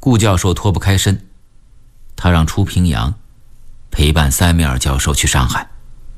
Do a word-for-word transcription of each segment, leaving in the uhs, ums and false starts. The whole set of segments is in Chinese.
顾教授脱不开身，他让楚平阳陪伴塞缪尔教授去上海。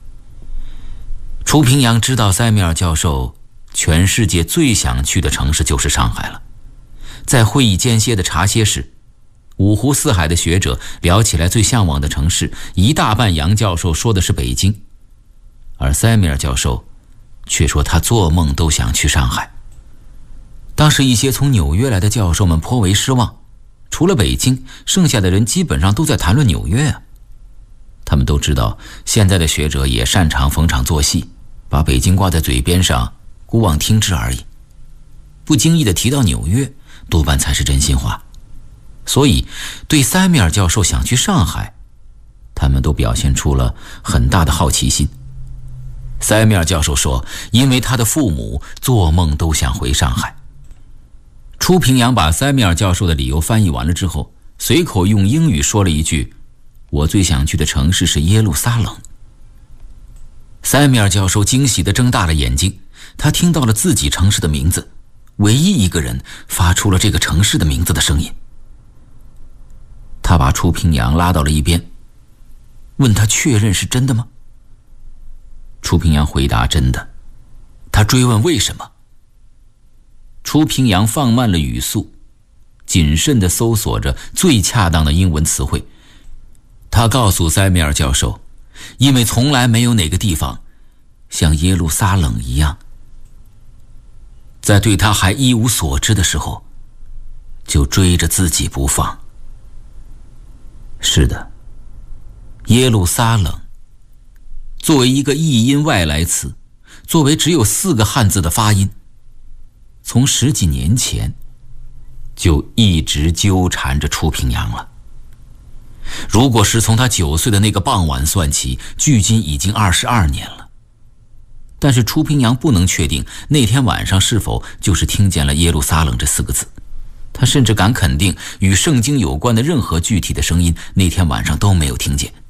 楚平阳知道塞缪尔教授全世界最想去的城市就是上海了。在会议间歇的茶歇时，五湖四海的学者聊起来最向往的城市，一大半杨教授说的是北京，而塞缪尔教授却说他做梦都想去上海。当时一些从纽约来的教授们颇为失望，除了北京，剩下的人基本上都在谈论纽约啊。他们都知道现在的学者也擅长逢场作戏，把北京挂在嘴边上，姑妄听之而已。不经意地提到纽约，多半才是真心话。所以对塞缪尔教授想去上海，他们都表现出了很大的好奇心。塞缪尔教授说，因为他的父母做梦都想回上海。楚平阳把塞缪尔教授的理由翻译完了之后，随口用英语说了一句，我最想去的城市是耶路撒冷。塞缪尔教授惊喜地睁大了眼睛，他听到了自己城市的名字，唯一一个人发出了这个城市的名字的声音。他把楚平阳拉到了一边，问他确认是真的吗？楚平阳回答真的。他追问为什么？楚平阳放慢了语速，谨慎地搜索着最恰当的英文词汇。他告诉塞缪尔教授，因为从来没有哪个地方像耶路撒冷一样，在对他还一无所知的时候就追着自己不放。是的，耶路撒冷作为一个译音外来词，作为只有四个汉字的发音，从十几年前就一直纠缠着楚平阳了。如果是从他九岁的那个傍晚算起，距今已经二十二年了。但是楚平阳不能确定那天晚上是否就是听见了耶路撒冷这四个字，他甚至敢肯定与圣经有关的任何具体的声音那天晚上都没有听见。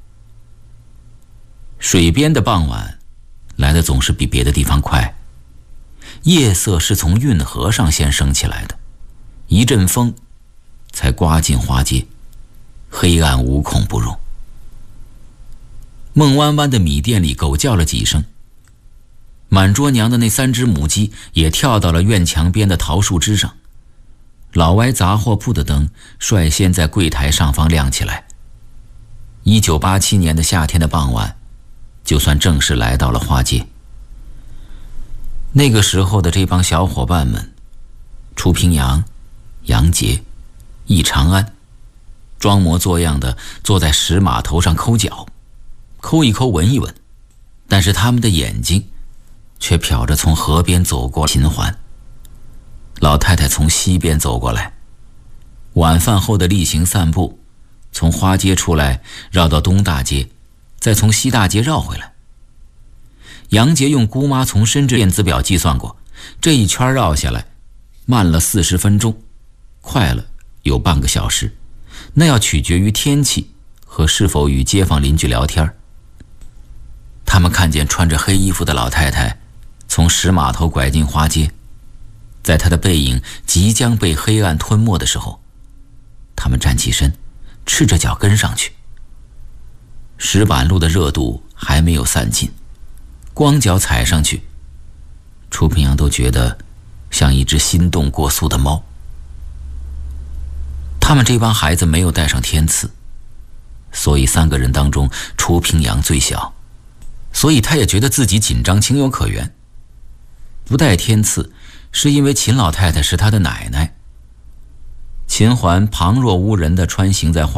水边的傍晚来的总是比别的地方快，夜色是从运河上先升起来的，一阵风才刮进花街，黑暗无孔不入。孟湾湾的米店里狗叫了几声，满桌娘的那三只母鸡也跳到了院墙边的桃树枝上。老歪杂货铺的灯率先在柜台上方亮起来。一九八七年的夏天的傍晚，就算正式来到了花街。那个时候的这帮小伙伴们，楚平阳、杨杰、易长安，装模作样的坐在石码头上抠脚，抠一抠闻一闻，但是他们的眼睛却瞟着从河边走过秦环。老太太从西边走过来，晚饭后的例行散步，从花街出来，绕到东大街，再从西大街绕回来。杨杰用姑妈从深圳电子表计算过，这一圈绕下来慢了四十分钟，快了有半个小时，那要取决于天气和是否与街坊邻居聊天。他们看见穿着黑衣服的老太太从石码头拐进花街，在她的背影即将被黑暗吞没的时候，他们站起身，赤着脚跟上去。石板路的热度还没有散尽，光脚踩上去，楚平阳都觉得像一只心动过速的猫。他们这帮孩子没有带上天赐，所以三个人当中楚平阳最小，所以他也觉得自己紧张情有可原。不带天赐是因为秦老太太是他的奶奶。秦环旁若无人地穿行在花